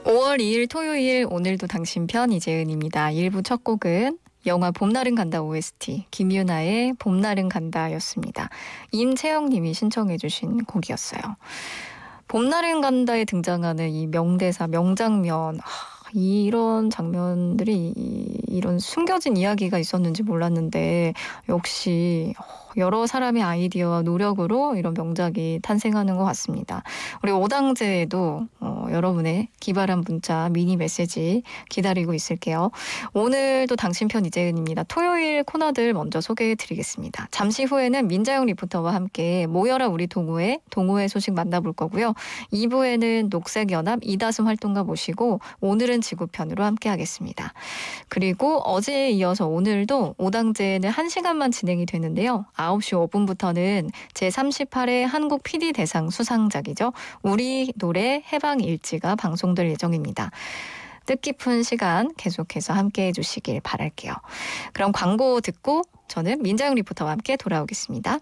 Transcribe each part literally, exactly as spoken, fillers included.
오월 이일 토요일 오늘도 당신 편 이재은입니다. 일 부 첫 곡은 영화 봄날은 간다 오에스티 김유나의 봄날은 간다였습니다. 임채영님이 신청해 주신 곡이었어요. 봄날은 간다에 등장하는 이 명대사, 명장면, 하, 이런 장면들이 이런 숨겨진 이야기가 있었는지 몰랐는데 역시 여러 사람의 아이디어와 노력으로 이런 명작이 탄생하는 것 같습니다. 우리 오당제에도 어, 여러분의 기발한 문자, 미니 메시지 기다리고 있을게요. 오늘도 당신 편 이재은입니다. 토요일 코너들 먼저 소개해드리겠습니다. 잠시 후에는 민자영 리포터와 함께 모여라 우리 동호회, 동호회 소식 만나볼 거고요. 이 부에는 녹색연합 이다솜 활동가 모시고 오늘은 지구편으로 함께하겠습니다. 그리고 어제에 이어서 오늘도 오당제는 한 시간만 진행이 되는데요. 아홉 시 오 분부터는 제삼십팔 회 한국 피디 대상 수상작이죠. 우리 노래 해방일지가 방송될 예정입니다. 뜻깊은 시간 계속해서 함께해 주시길 바랄게요. 그럼 광고 듣고 저는 민자영 리포터와 함께 돌아오겠습니다.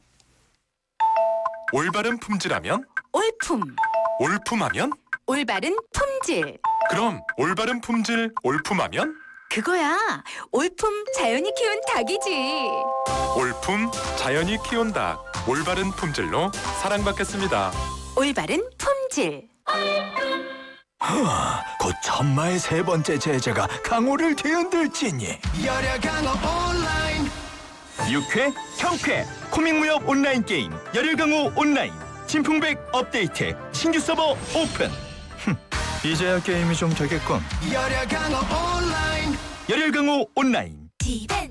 올바른 품질하면? 올품. 올품하면? 올바른 품질. 그럼 올바른 품질 올품하면? 그거야. 올품 자연이 키운 닭이지. 올품 자연이 키운 닭. 올바른 품질로 사랑받겠습니다. 올바른 품질. 곧 천마의 세 번째 제자가 강호를 뒤흔들지니. 열혈 강호 온라인 육회, 형회, 코믹무협 온라인 게임 열혈 강호 온라인 진풍백 업데이트 신규 서버 오픈. 이제야 게임이 좀 되겠군. 열혈 강호 온라인 열혈 강호 온라인. 디벤